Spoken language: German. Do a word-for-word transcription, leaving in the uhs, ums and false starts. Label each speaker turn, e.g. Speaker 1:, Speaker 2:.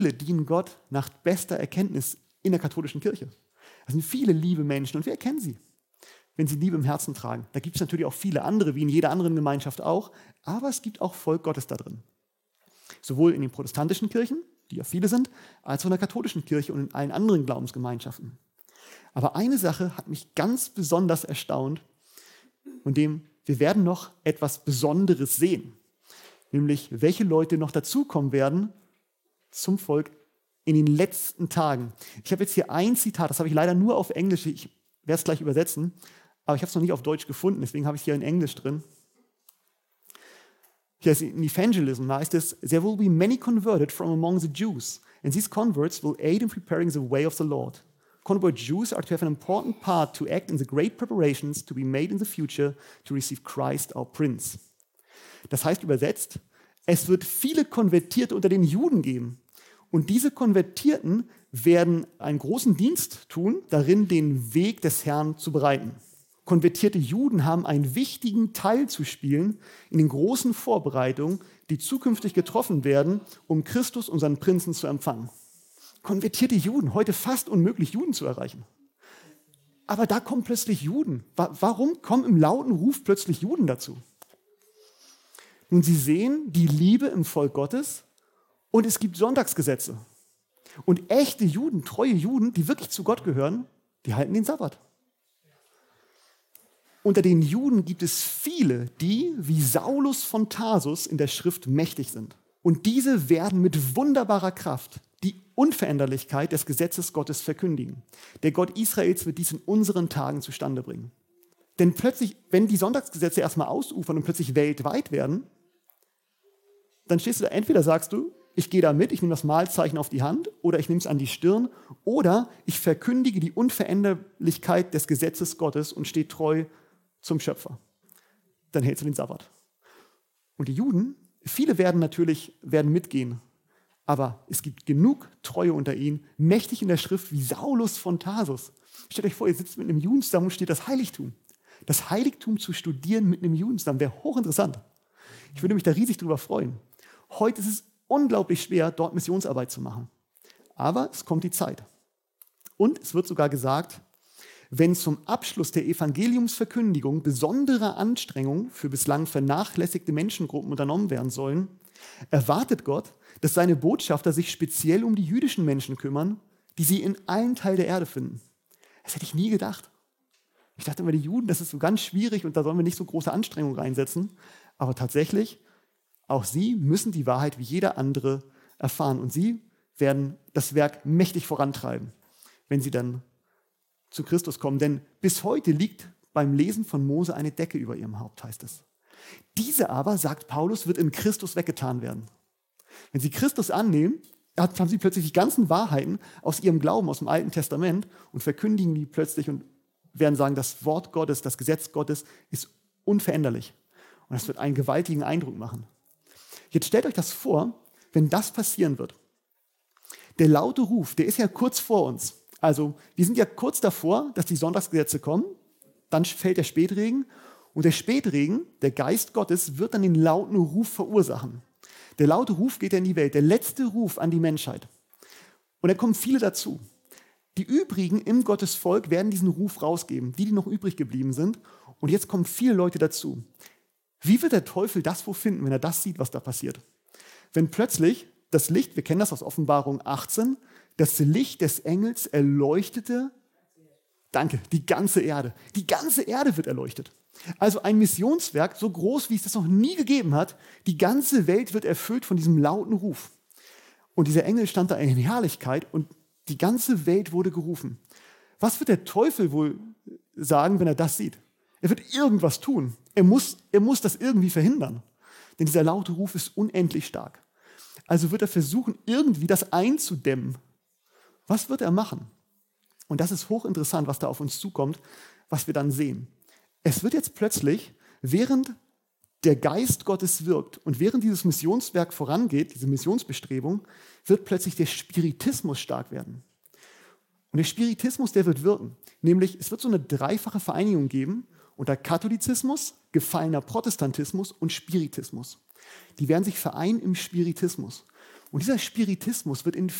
Speaker 1: Viele dienen Gott nach bester Erkenntnis in der katholischen Kirche. Das sind viele liebe Menschen und wir erkennen sie, wenn sie Liebe im Herzen tragen. Da gibt es natürlich auch viele andere, wie in jeder anderen Gemeinschaft auch, aber es gibt auch Volk Gottes da drin. Sowohl in den protestantischen Kirchen, die ja viele sind, als auch in der katholischen Kirche und in allen anderen Glaubensgemeinschaften. Aber eine Sache hat mich ganz besonders erstaunt, und dem wir werden noch etwas Besonderes sehen, nämlich welche Leute noch dazukommen werden zum Volk in den letzten Tagen. Ich habe jetzt hier ein Zitat, das habe ich leider nur auf Englisch, ich werde es gleich übersetzen, aber ich habe es noch nicht auf Deutsch gefunden, deswegen habe ich es hier in Englisch drin. Hier ist in Evangelism, da heißt es, there will be many converted from among the Jews, and these converts will aid in preparing the way of the Lord. Convert Jews are to have an important part to act in the great preparations to be made in the future to receive Christ our Prince. Das heißt übersetzt, es wird viele Konvertierte unter den Juden geben. Und diese Konvertierten werden einen großen Dienst tun, darin den Weg des Herrn zu bereiten. Konvertierte Juden haben einen wichtigen Teil zu spielen in den großen Vorbereitungen, die zukünftig getroffen werden, um Christus, unseren Prinzen, zu empfangen. Konvertierte Juden, heute fast unmöglich, Juden zu erreichen. Aber da kommen plötzlich Juden. Warum kommen im lauten Ruf plötzlich Juden dazu? Nun, sie sehen die Liebe im Volk Gottes und es gibt Sonntagsgesetze. Und echte Juden, treue Juden, die wirklich zu Gott gehören, die halten den Sabbat. Unter den Juden gibt es viele, die wie Saulus von Tarsus in der Schrift mächtig sind. Und diese werden mit wunderbarer Kraft die Unveränderlichkeit des Gesetzes Gottes verkündigen. Der Gott Israels wird dies in unseren Tagen zustande bringen. Denn plötzlich, wenn die Sonntagsgesetze erstmal ausufern und plötzlich weltweit werden, dann stehst du da, entweder sagst du, ich gehe da mit, ich nehme das Mahlzeichen auf die Hand oder ich nehme es an die Stirn oder ich verkündige die Unveränderlichkeit des Gesetzes Gottes und stehe treu zum Schöpfer. Dann hältst du den Sabbat. Und die Juden, viele werden natürlich werden mitgehen, aber es gibt genug Treue unter ihnen, mächtig in der Schrift wie Saulus von Tarsus. Stellt euch vor, ihr sitzt mit einem Juden zusammen und steht das Heiligtum. Das Heiligtum zu studieren mit einem Juden zusammen wäre hochinteressant. Ich würde mich da riesig drüber freuen. Heute ist es unglaublich schwer, dort Missionsarbeit zu machen. Aber es kommt die Zeit. Und es wird sogar gesagt, wenn zum Abschluss der Evangeliumsverkündigung besondere Anstrengungen für bislang vernachlässigte Menschengruppen unternommen werden sollen, erwartet Gott, dass seine Botschafter sich speziell um die jüdischen Menschen kümmern, die sie in allen Teilen der Erde finden. Das hätte ich nie gedacht. Ich dachte immer, die Juden, das ist so ganz schwierig und da sollen wir nicht so große Anstrengungen reinsetzen. Aber tatsächlich, auch sie müssen die Wahrheit wie jeder andere erfahren. Und sie werden das Werk mächtig vorantreiben, wenn sie dann zu Christus kommen. Denn bis heute liegt beim Lesen von Mose eine Decke über ihrem Haupt, heißt es. Diese aber, sagt Paulus, wird in Christus weggetan werden. Wenn sie Christus annehmen, haben sie plötzlich die ganzen Wahrheiten aus ihrem Glauben, aus dem Alten Testament und verkündigen die plötzlich und werden sagen, das Wort Gottes, das Gesetz Gottes ist unveränderlich. Und das wird einen gewaltigen Eindruck machen. Jetzt stellt euch das vor, wenn das passieren wird. Der laute Ruf, der ist ja kurz vor uns. Also wir sind ja kurz davor, dass die Sonntagsgesetze kommen, dann fällt der Spätregen und der Spätregen, der Geist Gottes, wird dann den lauten Ruf verursachen. Der laute Ruf geht ja in die Welt, der letzte Ruf an die Menschheit. Und da kommen viele dazu. Die übrigen im Gottesvolk werden diesen Ruf rausgeben, die, die noch übrig geblieben sind. Und jetzt kommen viele Leute dazu. Wie wird der Teufel das wo finden, wenn er das sieht, was da passiert? Wenn plötzlich das Licht, wir kennen das aus Offenbarung achtzehn, das Licht des Engels erleuchtete, danke, die ganze Erde. Die ganze Erde wird erleuchtet. Also ein Missionswerk, so groß, wie es das noch nie gegeben hat. Die ganze Welt wird erfüllt von diesem lauten Ruf. Und dieser Engel stand da in Herrlichkeit und die ganze Welt wurde gerufen. Was wird der Teufel wohl sagen, wenn er das sieht? Er wird irgendwas tun. Er muss, er muss das irgendwie verhindern. Denn dieser laute Ruf ist unendlich stark. Also wird er versuchen, irgendwie das einzudämmen. Was wird er machen? Und das ist hochinteressant, was da auf uns zukommt, was wir dann sehen. Es wird jetzt plötzlich, während der Geist Gottes wirkt und während dieses Missionswerk vorangeht, diese Missionsbestrebung, wird plötzlich der Spiritismus stark werden. Und der Spiritismus, der wird wirken. Nämlich, es wird so eine dreifache Vereinigung geben unter Katholizismus, gefallener Protestantismus und Spiritismus. Die werden sich vereinen im Spiritismus. Und dieser Spiritismus wird in